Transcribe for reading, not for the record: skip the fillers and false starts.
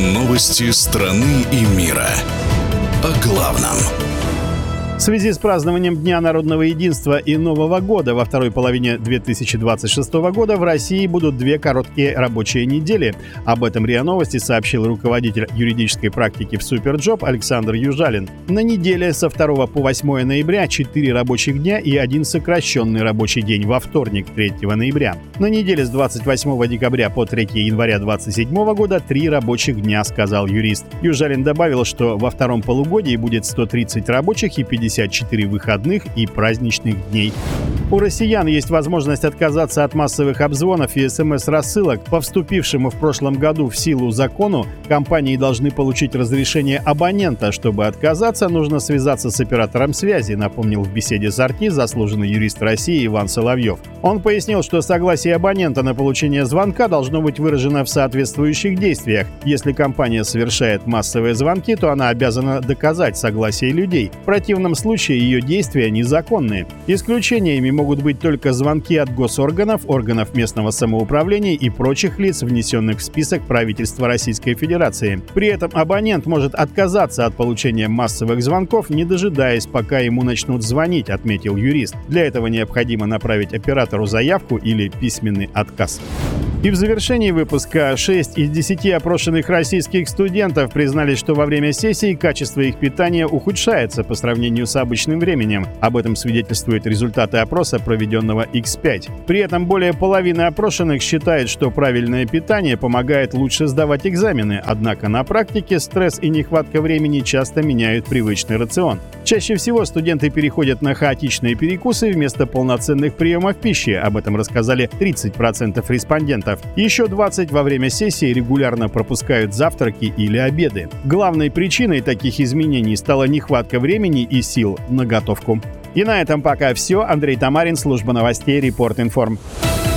Новости страны и мира. О главном. В связи с празднованием Дня народного единства и Нового года во второй половине 2026 года в России будут 2 короткие рабочие недели. Об этом РИА Новости сообщил руководитель юридической практики в Суперджоп Александр Южалин. На неделе со 2 по 8 ноября 4 рабочих дня и 1 сокращенный рабочий день во вторник 3 ноября. На неделе с 28 декабря по 3 января 2027 года 3 рабочих дня, сказал юрист. Южалин добавил, что во втором полугодии будет 130 рабочих и 54 выходных и праздничных дней. У россиян есть возможность отказаться от массовых обзвонов и СМС-рассылок. По вступившему в прошлом году в силу закону, компании должны получить разрешение абонента. Чтобы отказаться, нужно связаться с оператором связи, напомнил в беседе с RT заслуженный юрист России Иван Соловьев. Он пояснил, что согласие абонента на получение звонка должно быть выражено в соответствующих действиях. Если компания совершает массовые звонки, то она обязана доказать согласие людей. В противном случае ее действия незаконные. Исключениями могут быть только звонки от госорганов, органов местного самоуправления и прочих лиц, внесенных в список правительства Российской Федерации. При этом абонент может отказаться от получения массовых звонков, не дожидаясь, пока ему начнут звонить, отметил юрист. Для этого необходимо направить оператору заявку или письменный отказ. И в завершении выпуска 6 из 10 опрошенных российских студентов признались, что во время сессии качество их питания ухудшается по сравнению с обычным временем. Об этом свидетельствуют результаты опроса, проведенного X5. При этом более половины опрошенных считают, что правильное питание помогает лучше сдавать экзамены, однако на практике стресс и нехватка времени часто меняют привычный рацион. Чаще всего студенты переходят на хаотичные перекусы вместо полноценных приемов пищи. Об этом рассказали 30% респондентов. Еще 20% во время сессии регулярно пропускают завтраки или обеды. Главной причиной таких изменений стала нехватка времени и сил на готовку. И на этом пока все. Андрей Тамарин, служба новостей Репорт Информ.